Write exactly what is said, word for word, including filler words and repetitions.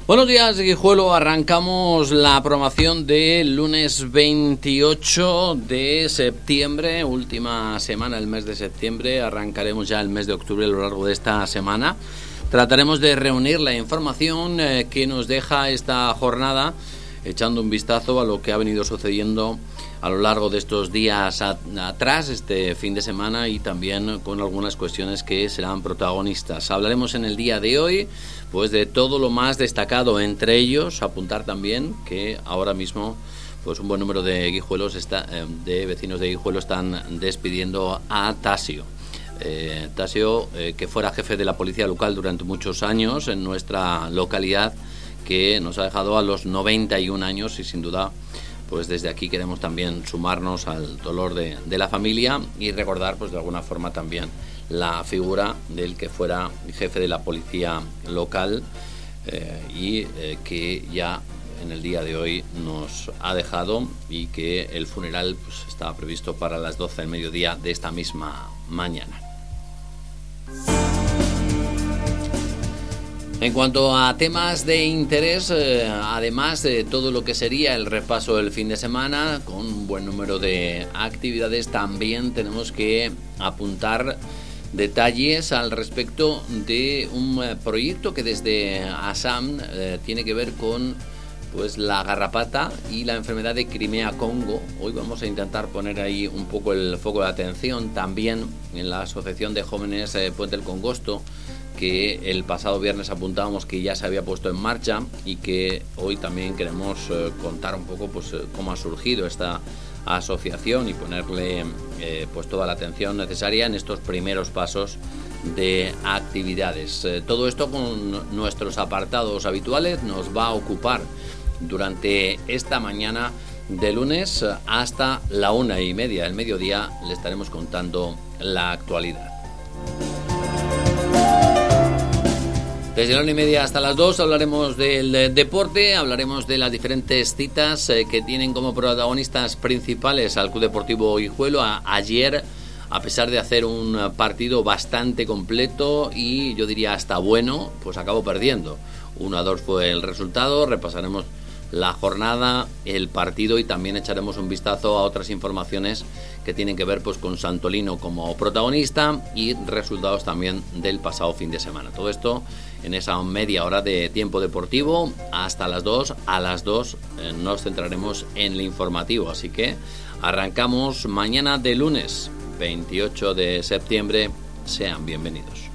Buenos días, Guijuelo. Arrancamos la programación del lunes veintiocho de septiembre, última semana del mes de septiembre. Arrancaremos ya el mes de octubre a lo largo de esta semana. Trataremos de reunir la información eh, que nos deja esta jornada, echando un vistazo a lo que ha venido sucediendo a lo largo de estos días a, atrás, este fin de semana, y también con algunas cuestiones que serán protagonistas. Hablaremos en el día de hoy pues de todo lo más destacado, entre ellos apuntar también que ahora mismo pues un buen número de guijuelos está, eh, de vecinos de Guijuelo están despidiendo a Tasio. Eh, Tasio, eh, que fuera jefe de la policía local durante muchos años en nuestra localidad, que nos ha dejado a los noventa y un años, y sin duda pues desde aquí queremos también sumarnos al dolor de, de la familia y recordar pues de alguna forma también la figura del que fuera jefe de la policía local eh, y eh, que ya en el día de hoy nos ha dejado, y que el funeral pues estaba previsto para las doce del mediodía de esta misma mañana. En cuanto a temas de interés, eh, además de todo lo que sería el repaso del fin de semana, con un buen número de actividades, también tenemos que apuntar detalles al respecto de un eh, proyecto que desde ASAM eh, tiene que ver con pues la garrapata y la enfermedad de Crimea-Congo. Hoy vamos a intentar poner ahí un poco el foco de atención también en la Asociación de Jóvenes eh, Puente del Congosto, que el pasado viernes apuntábamos que ya se había puesto en marcha, y que hoy también queremos eh, contar un poco pues eh, cómo ha surgido esta asociación y ponerle eh, pues toda la atención necesaria en estos primeros pasos de actividades. Eh, todo esto con nuestros apartados habituales nos va a ocupar durante esta mañana de lunes hasta la una y media del mediodía. Le estaremos contando la actualidad. Desde la una y media hasta las dos hablaremos del deporte, hablaremos de las diferentes citas eh, que tienen como protagonistas principales al Club Deportivo Guijuelo. A, ayer, a pesar de hacer un partido bastante completo y yo diría hasta bueno, pues acabó perdiendo. uno a dos fue el resultado. Repasaremos la jornada, el partido, y también echaremos un vistazo a otras informaciones que tienen que ver pues con Santolino como protagonista y resultados también del pasado fin de semana. Todo esto en esa media hora de tiempo deportivo hasta las dos. A las dos eh, nos centraremos en el informativo, así que arrancamos mañana de lunes veintiocho de septiembre. Sean bienvenidos.